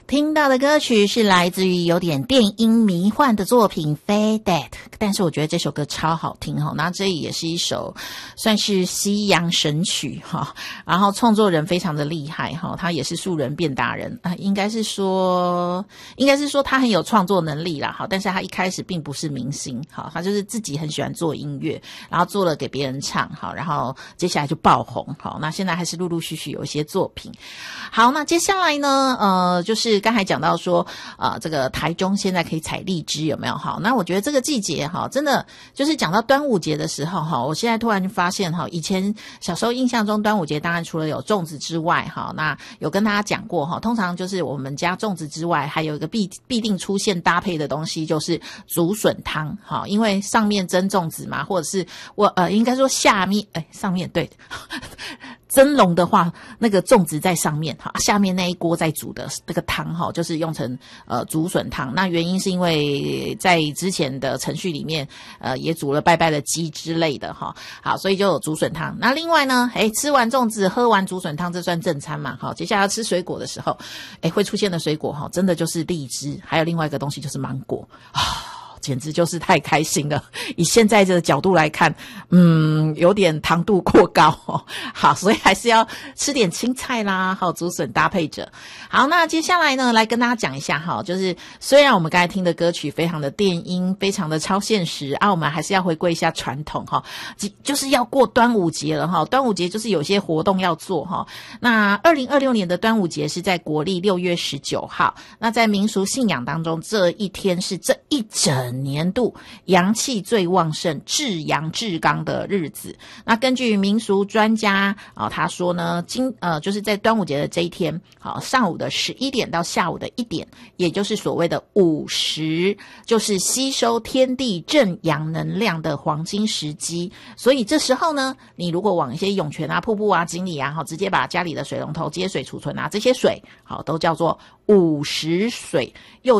听到的歌曲是来自于有点电音迷幻的作品 Faded， 但是我觉得这首歌超好听哈。那这也是一首算是西洋神曲哈，然后创作人非常的厉害哈，他也是素人变达人啊，应该是说他很有创作能力啦哈，但是他一开始并不是明星哈，他就是自己很喜欢做音乐，然后做了给别人唱哈，然后接下来就爆红哈。那现在还是陆陆续续有一些作品。好，那接下来呢就是刚才讲到说这个台中现在可以采荔枝有没有？好，那我觉得这个季节哈，真的就是讲到端午节的时候哈，我现在突然就发现哈，以前小时候印象中端午节当然除了有粽子之外哈，那有跟大家讲过哈，通常就是我们家粽子之外还有一个必定出现搭配的东西就是竹笋汤哈，因为上面蒸粽子嘛，或者是应该说上面对蒸笼的话，那个粽子在上面哈，下面那一锅在煮的那个汤哈，就是用成竹笋汤。那原因是因为在之前的程序里面也煮了拜拜的鸡之类的哈，好，所以就有竹笋汤。那另外呢，吃完粽子喝完竹笋汤，这算正餐嘛？好，接下来要吃水果的时候，会出现的水果哈，真的就是荔枝，还有另外一个东西就是芒果啊。简直就是太开心了，以现在这个角度来看有点糖度过高哦。好，所以还是要吃点青菜啦，还有竹笋搭配着。好，那接下来呢来跟大家讲一下哈，就是虽然我们刚才听的歌曲非常的电音，非常的超现实我们还是要回归一下传统哈，就是要过端午节了哈。端午节就是有些活动要做哈。那2026年的端午节是在国历6月19号，那在民俗信仰当中，这一天是这一整年度阳气最旺盛、至阳至刚的日子。那根据民俗专家他说呢，就是在端午节的这一天，上午的11点到下午的1点，也就是所谓的午时，就是吸收天地正阳能量的黄金时机。所以这时候呢，你如果往一些涌泉瀑布井里直接把家里的水龙头接水储存这些水都叫做午时水，又